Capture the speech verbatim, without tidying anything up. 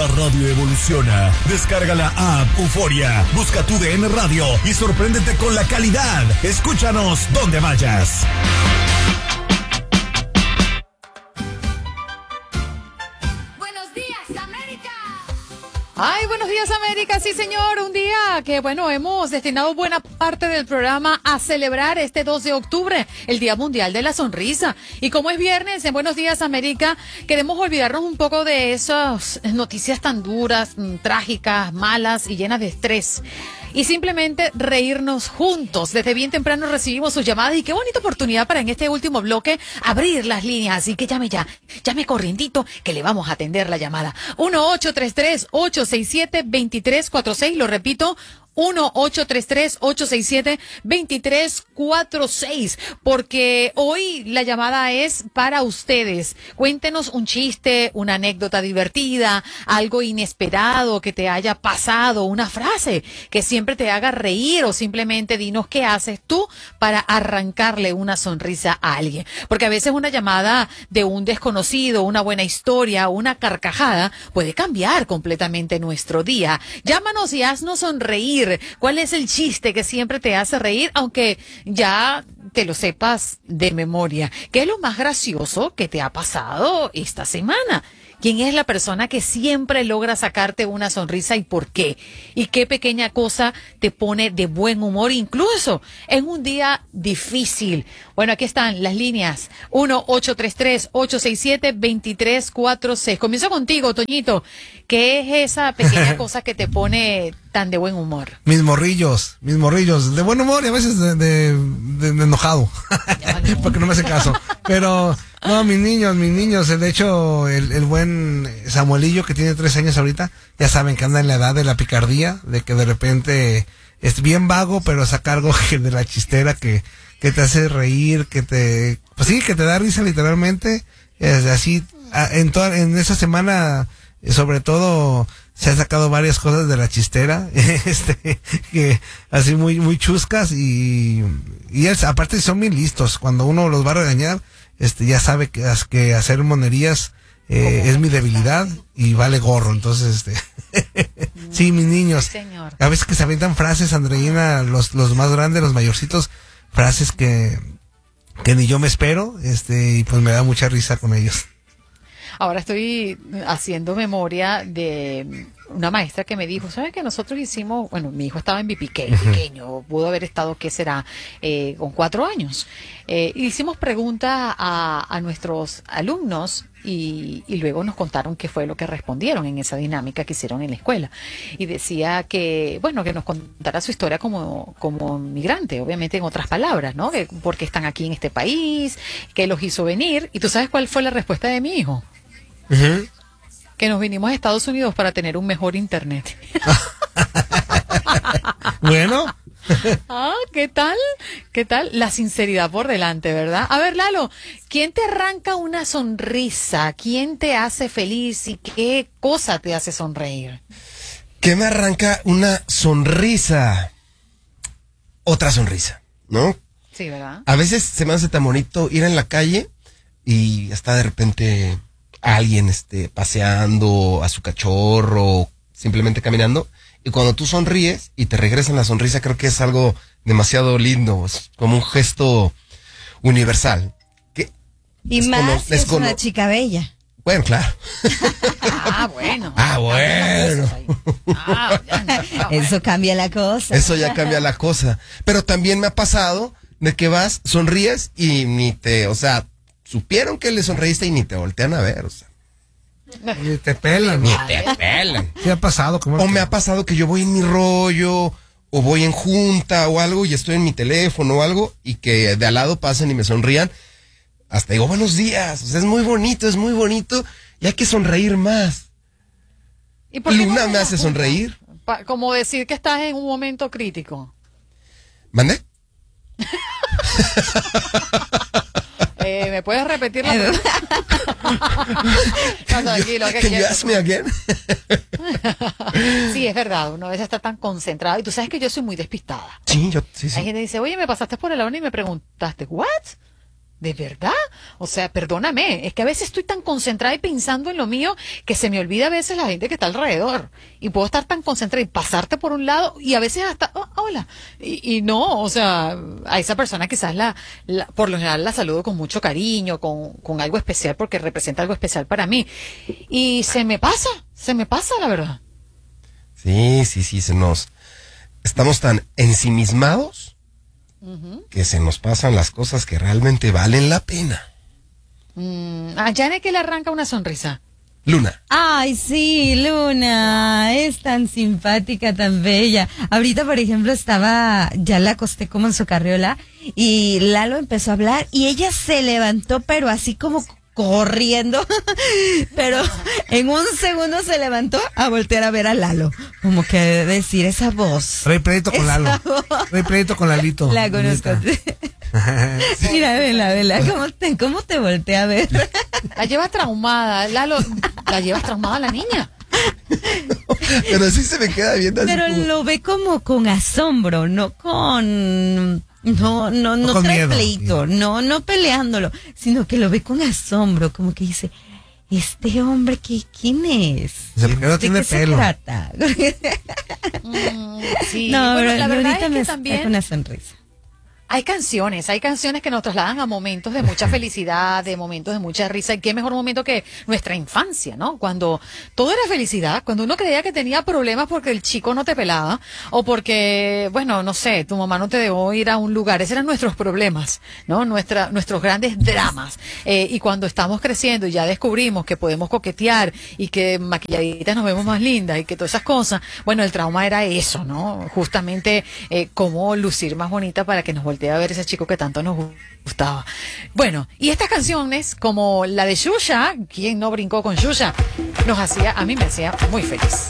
La radio evoluciona. Descarga la app Euforia, busca tu D N Radio y sorpréndete con la calidad. Escúchanos donde vayas. Buenos días, América. Ay, buenos días, América. Sí, señor. Un día que, bueno, hemos destinado buena parte del programa a celebrar este dos de octubre, el Día Mundial de la Sonrisa. Y como es viernes, en Buenos Días, América, queremos olvidarnos un poco de esas noticias tan duras, trágicas, malas y llenas de estrés. Y simplemente reírnos juntos. Desde bien temprano recibimos sus llamadas y qué bonita oportunidad para en este último bloque abrir las líneas. Así que llame ya, llame corrientito que le vamos a atender la llamada. uno ocho tres tres, ocho seis siete, dos tres cuatro seis, lo repito, uno ocho tres tres, ocho seis siete, dos tres cuatro seis, porque hoy la llamada es para ustedes. Cuéntenos un chiste, una anécdota divertida, algo inesperado que te haya pasado, una frase que siempre te haga reír o simplemente dinos qué haces tú para arrancarle una sonrisa a alguien. Porque a veces una llamada de un desconocido, una buena historia, una carcajada puede cambiar completamente nuestro día. Llámanos y haznos sonreír. ¿Cuál es el chiste que siempre te hace reír, aunque ya te lo sepas de memoria? ¿Qué es lo más gracioso que te ha pasado esta semana? ¿Quién es la persona que siempre logra sacarte una sonrisa y por qué? ¿Y qué pequeña cosa te pone de buen humor incluso en un día difícil? Bueno, aquí están las líneas. uno ocho tres tres, ocho seis siete, dos tres cuatro seis. Comienzo contigo, Toñito. ¿Qué es esa pequeña cosa que te pone tan de buen humor? Mis morrillos, mis morrillos. De buen humor y a veces de, de, de, de enojado. No. Porque no me hace caso. Pero... no, mis niños, mis niños, de hecho, el, el buen Samuelillo que tiene tres años ahorita, ya saben que anda en la edad de la picardía, de que de repente es bien vago, pero saca algo de la chistera que, que te hace reír, que te, pues sí, que te da risa literalmente. Es así, en toda, en esa semana, sobre todo, se han sacado varias cosas de la chistera, este, que así muy, muy chuscas y, y es, aparte son bien listos, cuando uno los va a regañar, este ya sabe que, que hacer monerías eh, es mi debilidad y vale gorro, entonces este sí, mis niños, sí, a veces que se aventan frases, Andreina, los los más grandes, los mayorcitos, frases que que ni yo me espero, este y pues me da mucha risa con ellos. Ahora estoy haciendo memoria de una maestra que me dijo, ¿sabes que nosotros hicimos, bueno, mi hijo estaba en B P K, pequeño, pudo haber estado, ¿qué será?, eh, con cuatro años. Eh, hicimos preguntas a, a nuestros alumnos y, y luego nos contaron qué fue lo que respondieron en esa dinámica que hicieron en la escuela. Y decía que, bueno, que nos contara su historia como, como migrante, obviamente en otras palabras, ¿no? Que, porque están aquí en este país, que los hizo venir. ¿Y tú sabes cuál fue la respuesta de mi hijo? Uh-huh. Que nos vinimos a Estados Unidos para tener un mejor internet. Bueno. Ah, ¿qué tal? ¿Qué tal? La sinceridad por delante, ¿verdad? A ver, Lalo, ¿quién te arranca una sonrisa? ¿Quién te hace feliz y qué cosa te hace sonreír? ¿Qué me arranca una sonrisa? Otra sonrisa, ¿no? Sí, ¿verdad? A veces se me hace tan bonito ir en la calle y hasta de repente alguien este, paseando a su cachorro, simplemente caminando, y cuando tú sonríes y te regresan la sonrisa, creo que es algo demasiado lindo, es como un gesto universal. Que y más si es una chica bella. Bueno, claro. Ah, bueno. Ah, bueno. Ah, ya, no, no, Eso cambia la cosa. Eso ya cambia la cosa. Pero también me ha pasado de que vas, sonríes y ni te, o sea, supieron que le sonreíste y ni te voltean a ver, o sea. Ni te pelan. Ni te pelan. ¿Qué ha pasado? ¿Cómo o me ha pasado que yo voy en mi rollo, o voy en junta o algo, y estoy en mi teléfono o algo, y que de al lado pasen y me sonrían. Hasta digo, buenos días. O sea, es muy bonito, es muy bonito, y hay que sonreír más. ¿Y por qué Luna no me hace junta? sonreír. Pa- como decir que estás en un momento crítico. ¿Mande? Eh, ¿Me puedes repetir la pregunta? No, tranquilo. que- Can que- you ask me again? Sí, es verdad. Uno a veces está tan concentrado. Y tú sabes que yo soy muy despistada. Sí, yo, sí, Hay sí. gente que dice, oye, me pasaste por el lado y me preguntaste, ¿what? ¿De verdad? O sea, perdóname, es que a veces estoy tan concentrada y pensando en lo mío que se me olvida a veces la gente que está alrededor. Y puedo estar tan concentrada y pasarte por un lado y a veces hasta, oh, hola. Y, y no, o sea, a esa persona quizás la, la, por lo general la saludo con mucho cariño, con, con algo especial porque representa algo especial para mí. Y se me pasa, se me pasa la verdad. Sí, sí, sí, se nos... Estamos tan ensimismados uh-huh. que se nos pasan las cosas que realmente valen la pena. Mm, a Janet que le arranca una sonrisa. Luna. Ay, sí, Luna, es tan simpática, tan bella. Ahorita, por ejemplo, estaba, ya la acosté como en su carriola y Lalo empezó a hablar y ella se levantó, pero así como corriendo, pero en un segundo se levantó a voltear a ver a Lalo, como que decir esa voz. Rey pleito con Lalo. Rey pleito con Lalito. La conozco. Sí. Mira, vela, vela, ¿cómo te, cómo te voltea a ver? La lleva traumada, Lalo, la llevas traumada la niña. Pero sí se me queda viendo así. Pero como... lo ve como con asombro, no con... No, no, no, no trae miedo, pleito, miedo. no, no peleándolo, sino que lo ve con asombro, como que dice, este hombre, ¿qué, ¿quién es? O sea, porque no ¿De tiene qué pelo. se trata? Mm, sí. No, Bueno, pero la verdad ahorita es que me también saca una sonrisa. hay canciones, hay canciones que nos trasladan a momentos de mucha felicidad, de momentos de mucha risa. Y qué mejor momento que nuestra infancia, ¿no? Cuando todo era felicidad, cuando uno creía que tenía problemas porque el chico no te pelaba o porque, bueno, no sé, tu mamá no te dejó ir a un lugar. Esos eran nuestros problemas, ¿no? Nuestra, nuestros grandes dramas. Eh, y cuando estamos creciendo y ya descubrimos que podemos coquetear y que maquilladitas nos vemos más lindas y que todas esas cosas, bueno, el trauma era eso, ¿no? Justamente eh, cómo lucir más bonita para que nos volteara a ver ese chico que tanto nos gustaba. Bueno, y estas canciones, como la de Xuxa, ¿quién no brincó con Xuxa? Nos hacía, a mí me hacía muy feliz.